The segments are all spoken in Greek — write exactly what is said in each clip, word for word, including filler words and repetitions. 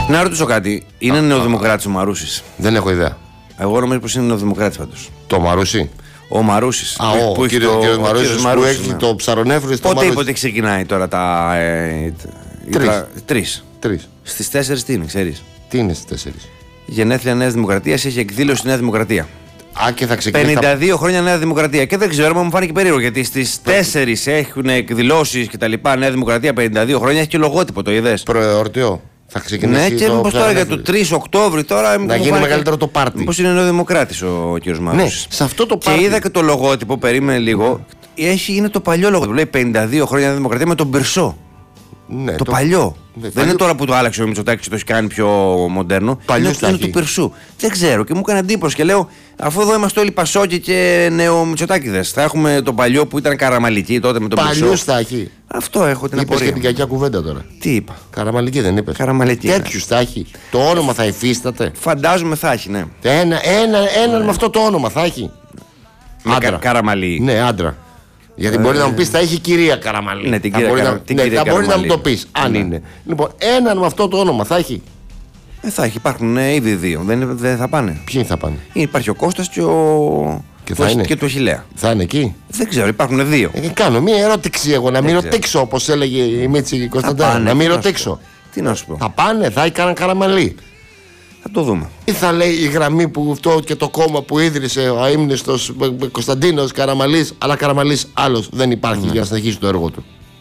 Να ρωτήσω κάτι. Είναι νεοδημοκράτης ο Μαρούσης? Δεν έχω ιδέα. Εγώ νομίζω πως είναι νεοδημοκράτης πάντως. Το Μαρούσι. Ο Μαρούσης. Α, ο, ο κύριος το, Μαρούσης που έχει ναι. το ψαρονέφρι στο Πότε Μαρούσι. Πότε ξεκινάει τώρα τα... Ε, Τρεις. τα τρεις. Τρεις. Στις τέσσερις τι είναι, ξέρεις? Τι είναι στις τέσσερις? Γενέθλια Νέας Δημοκρατίας, έχει εκδήλωση Νέα Δημοκρατία. Α, και θα ξεκινήσει. πενήντα δύο χρόνια Νέα Δημοκρατία. Και δεν ξέρω, μου φάνηκε περίεργο γιατί στις τέσσερις έχουν εκδηλώσεις και τα λοιπά. Νέα Δημοκρατία πενήντα δύο χρόνια, έχει και λογότυπο, το είδες? Προεορτιό. Θα ξεκινήσει. Ναι, και μήπως τώρα για το τρεις Οκτώβρη τώρα. Να γίνει μεγαλύτερο το πάρτι. Μήπως είναι νεοδημοκράτης ο κ. Μαρούσης. Ναι, σε αυτό το πάρτι. Και είδα και το λογότυπο, περίμενε λίγο. Έχει, είναι το παλιό λογότυπο. Λέει πενήντα δύο χρόνια Νέα Δημοκρατία με τον Πυρσό. Ναι, το, το παλιό. Ναι, δεν παλιό... είναι τώρα που το άλλαξε ο Μητσοτάκης και το έχει κάνει πιο μοντέρνο. Παλιό είναι, είναι του Πυρσού. Δεν ξέρω και μου έκανε εντύπωση και λέω, αφού εδώ είμαστε όλοι Πασόκοι και νεομητσοτάκηδες, θα έχουμε το παλιό που ήταν Καραμαλική τότε με τον Πυρσό. Παλιούς θα έχει. Αυτό έχω την είπες απορία. Και την κακιά κουβέντα τώρα. Τι είπα? Καραμαλική δεν είπες? Καραμαλική. Τέτοιους θα έχει. Το όνομα θα υφίσταται. Φαντάζομαι θα έχει, ναι. Ένα, ένα, ένα ναι. με αυτό το όνομα θα έχει. Με άντρα. Κα, Καραμαλή. Ναι, άντρα. Γιατί ε, μπορεί να μου πει θα έχει κυρία Καραμαλή. Ναι, την κυρία μπορεί, Καρα... να... την ναι, κυρία θα μπορεί να μου το πει, αν ναι. είναι. Λοιπόν, έναν με αυτό το όνομα θα έχει. Ε, θα έχει, υπάρχουν ε, ήδη δύο. Δεν, δεν θα πάνε. Ποιοι θα πάνε? Υπάρχει ο Κώστας και ο. Και, θα είναι. και το Χιλέα. Θα είναι εκεί. Δεν ξέρω, υπάρχουν δύο. Ε, κάνω μία ερώτηση εγώ, να μην ρωτήξω όπως έλεγε η Μίτση Κωνσταντάρα. Να μην ρωτήξω. Τι να σου πω. Θα πάνε, θα έκαναν Καραμαλή. Θα το δούμε. Ή θα λέει η γραμμή που αυτό και το κόμμα που ίδρυσε ο αείμνηστος Κωνσταντίνος Καραμαλής, αλλά Καραμαλής άλλος δεν υπάρχει mm. για να συνεχίσει το έργο του.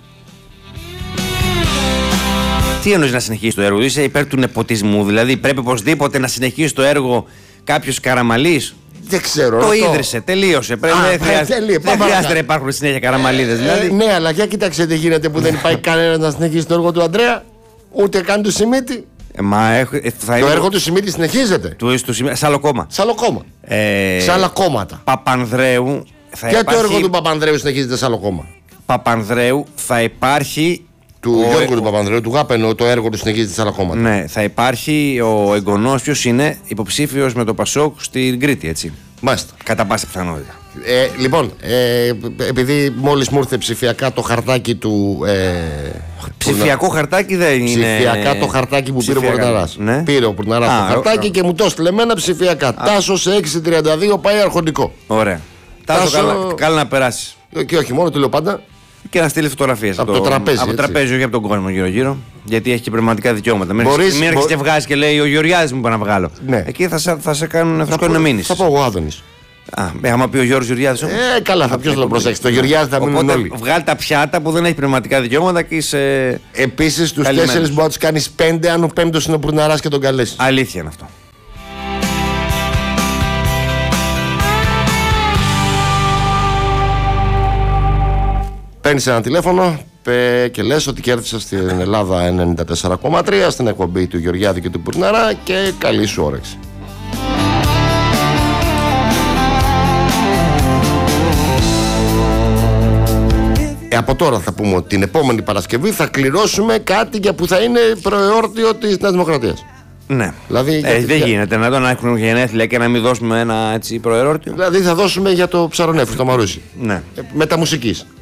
Τι εννοείς να συνεχίσει το έργο? Είσαι υπέρ του νεποτισμού? Δηλαδή πρέπει οπωσδήποτε να συνεχίσει το έργο κάποιος Καραμαλής? Δεν ξέρω. Το ρωτώ. ίδρυσε, τελείωσε. Πρέπει, Α, δεν χρειάζεται, τελείω, δεν χρειάζεται να υπάρχουν συνέχεια Καραμαλίδες. Δηλαδή. Ε, ναι, αλλά για κοίταξε τι γίνεται που δεν υπάρχει κανένα να συνεχίσει το έργο του Ανδρέα, ούτε καν του Σιμίτη. Ε, μα έχω, ε, θα το είναι... έργο του Σιμίτη συνεχίζεται. Του, του, σε άλλο κόμμα. Σε άλλο κόμμα. Ε, σε άλλα κόμματα. Παπανδρέου. Θα και υπάρχει... το έργο του Παπανδρέου συνεχίζεται σε άλλο κόμμα. Παπανδρέου θα υπάρχει. Του ο... Γιώργου του Παπανδρέου, του Γάπενο, το έργο του συνεχίζεται σε άλλα κόμματα. Ναι, θα υπάρχει ο εγγονός, ποιος είναι υποψήφιος με το Πασόκ στην Κρήτη, έτσι. Μάλιστα. Κατά πάσα πιθανότητα. Ε, λοιπόν, ε, επειδή μόλις μου ήρθε ψηφιακά το χαρτάκι του. Ε, ψηφιακό χαρτάκι δεν είναι. Ψηφιακά το χαρτάκι που ψηφιακά. Πήρε ο Πουρναράς. Ναι. Πήρε ο Πουρναράς το χαρτάκι α, και μου το έστειλε εμένα ψηφιακά. Τάσο σε έξι τριάντα δύο πάει αρχοντικό. Ωραία. Τάσο, Τάσο... Καλά, καλά να περάσει. Και όχι μόνο, το λέω πάντα. Και να στείλει φωτογραφίες από το, το τραπέζι. Από το τραπέζι, όχι από τον κόσμο γύρω-γύρω. Γιατί έχει και πνευματικά δικαιώματα. Μην έρχεσαι μπο... και βγάζει και λέει ο Γεωργιάδης μου πάει να βγάλω. Ναι. Εκεί θα σε, θα σε κάνουν να μείνεις. Θα πω εγώ Άδωνης. Α, άμα πει ο Γιώργος Γεωργιάδης. Ε, καλά, θα ποιος θα το προσέξει. Το Γεωργιάδη θα μείνουν όλοι. Βγάλει τα πιάτα που δεν έχει πνευματικά δικαιώματα και είσαι. Επίσης τους τέσσερις μπορεί να τους κάνεις πέντε αν ο πέμπτος είναι ο Πουρναράς και τον καλέσει. Αλήθεια είναι αυτό. Παίρνεις ένα τηλέφωνο και λες ότι κέρδισες στην Ελλάδα ενενήντα τέσσερα κόμμα τρία στην εκπομπή του Γεωργιάδη και του Πουρναρά και καλή σου όρεξη. Ε, από τώρα θα πούμε ότι την επόμενη Παρασκευή θα κληρώσουμε κάτι για που θα είναι προεόρτιο της Νέας Δημοκρατίας. Ναι. Δηλαδή, ε, δεν για... γίνεται να τον έχουν γενέθλια και να μην δώσουμε ένα έτσι προερώτιο. Δηλαδή θα δώσουμε για το ψαρονέφρι, το Μαρούσι. Ναι. Ε, μεταμουσικής.